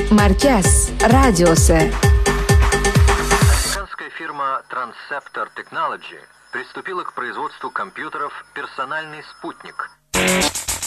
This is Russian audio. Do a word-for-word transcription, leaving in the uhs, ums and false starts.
Marquez, Радиосе. Американская фирма Transceptor Technology приступила к производству компьютеров «Персональный спутник».